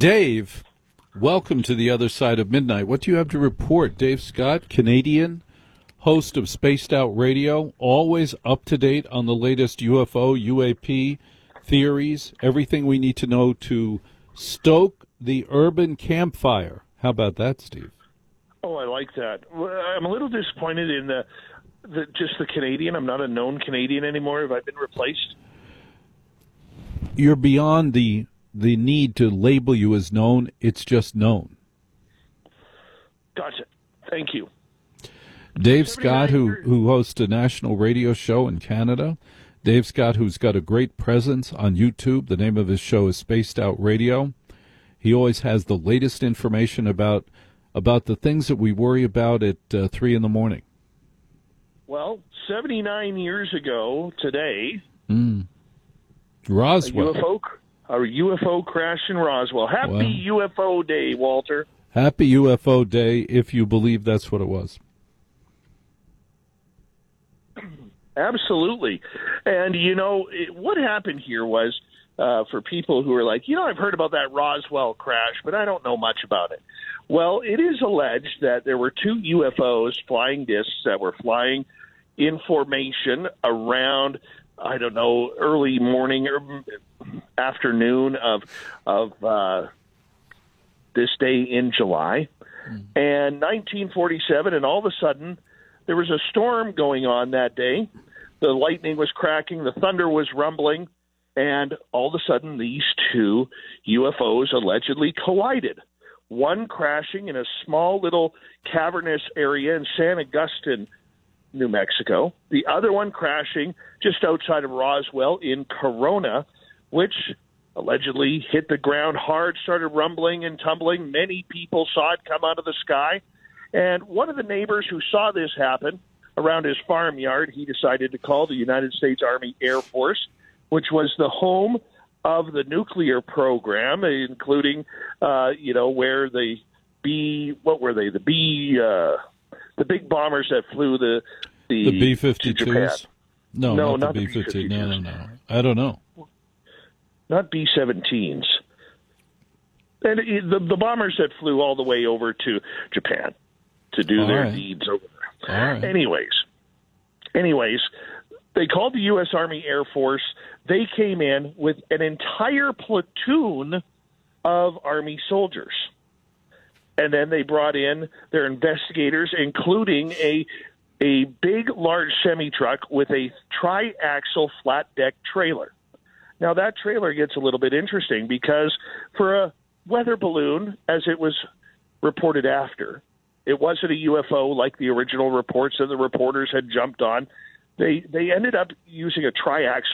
Dave, welcome to the other side of midnight. What do you have to report? Dave Scott, Canadian, host of Spaced Out Radio, always up to date on the latest UFO, UAP theories, everything we need to know to stoke the urban campfire. How about that, Steve? Oh, I like that. I'm a little disappointed in just the Canadian. I'm not a known Canadian anymore. Have I been replaced? You're beyond the need to label you as known. It's just known. Gotcha. Thank you. Dave Scott, who hosts a national radio show in Canada. Dave Scott, who's got a great presence on YouTube. The name of his show is Spaced Out Radio. He always has the latest information about the things that we worry about at 3 in the morning. Well, 79 years ago today, Roswell. A UFO crash in Roswell. Happy UFO Day, Walter. Happy UFO Day, if you believe that's what it was. Absolutely. And, what happened here was, for people who are like, I've heard about that Roswell crash, but I don't know much about it. Well, it is alleged that there were two UFOs, flying discs, that were flying in formation around, early morning or afternoon of this day in July. And 1947, and all of a sudden, there was a storm going on that day. The lightning was cracking, the thunder was rumbling, and all of a sudden these two UFOs allegedly collided. One crashing in a small little cavernous area in San Agustin, New Mexico. The other one crashing just outside of Roswell in Corona, which allegedly hit the ground hard, started rumbling and tumbling. Many people saw it come out of the sky. And one of the neighbors who saw this happen around his farmyard, he decided to call the United States Army Air Force, which was the home of the nuclear program, including, where the big bombers that flew the B-52s? No, not the B-52. No. I don't know. Not B-17s. And the bombers that flew all the way over to Japan to do their deeds over there. All right. Anyways, they called the U.S. Army Air Force. They came in with an entire platoon of Army soldiers. And then they brought in their investigators, including a big, large semi-truck with a tri-axle flat-deck trailer. Now, that trailer gets a little bit interesting because for a weather balloon, as it was reported after, it wasn't a UFO like the original reports that the reporters had jumped on. They ended up using a tri-axle